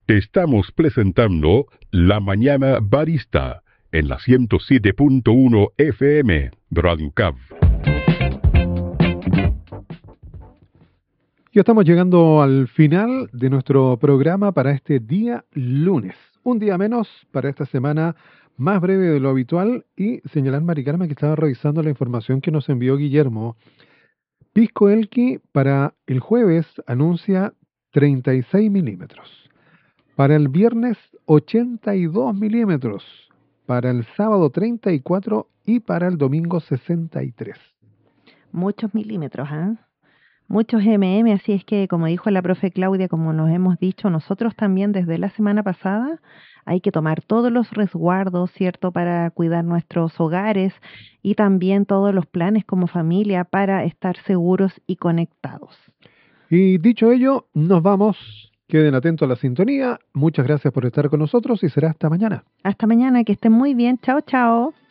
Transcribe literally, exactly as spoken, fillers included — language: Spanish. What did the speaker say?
Te estamos presentando La Mañana Barista en la ciento siete punto uno F M Radio C A V. Ya estamos llegando al final de nuestro programa para este día lunes. Un día menos para esta semana, más breve de lo habitual, y señalar, Mari Carmen, que estaba revisando la información que nos envió Guillermo. Pisco Elqui para el jueves anuncia treinta y seis milímetros. Para el viernes, ochenta y dos milímetros. Para el sábado, treinta y cuatro y para el domingo, sesenta y tres. Muchos milímetros, ¿ah? ¿eh? Muchos eme eme, así es que, como dijo la profe Claudia, como nos hemos dicho nosotros también desde la semana pasada, hay que tomar todos los resguardos, ¿cierto?, para cuidar nuestros hogares y también todos los planes como familia para estar seguros y conectados. Y dicho ello, nos vamos. Queden atentos a la sintonía. Muchas gracias por estar con nosotros y será hasta mañana. Hasta mañana, que estén muy bien. Chao, chao.